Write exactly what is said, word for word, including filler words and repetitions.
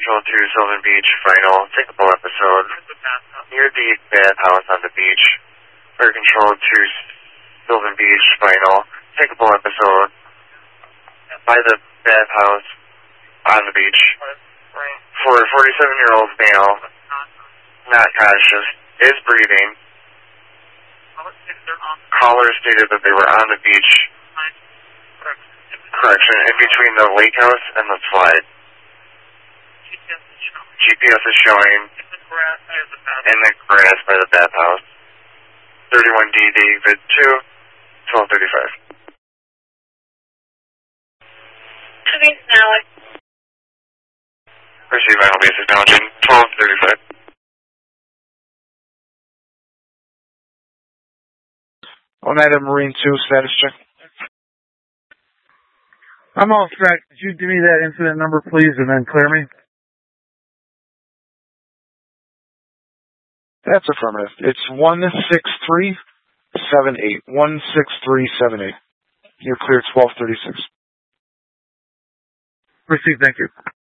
Control two, Sylvan Beach, final. Takeable episode. Near the bathhouse on the beach. Air Control two, Sylvan Beach, final. Takeable episode. By the bathhouse on the beach. For a forty-seven-year-old male, not conscious, is breathing. Caller stated that they were on the beach. Correction, in between the lake house and the slide. G P S is showing in the grass by the bathhouse. thirty-one D, David two, twelve thirty-five. Receive final basic knowledge in twelve thirty-five. Oneida Marine two, status check. I'm all set. Could you give me that incident number, please, and then clear me? That's affirmative. It's one six three seven eight. one six three seven eight. You're cleared twelve thirty-six. Received, thank you.